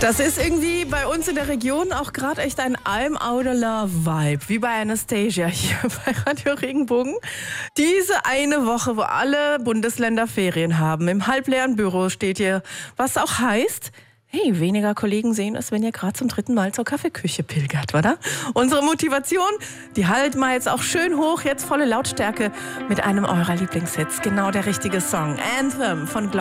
Das ist irgendwie bei uns in der Region auch gerade echt ein Almaudeler-Vibe, wie bei Anastasia hier bei Radio Regenbogen. Diese eine Woche, wo alle Bundesländer Ferien haben. Im halbleeren Büro steht hier, was auch heißt, hey, weniger Kollegen sehen es, wenn ihr gerade zum 3. Mal zur Kaffeeküche pilgert, oder? Unsere Motivation, die halten wir jetzt auch schön hoch, jetzt volle Lautstärke mit einem eurer Lieblingshits. Genau der richtige Song. Anthem von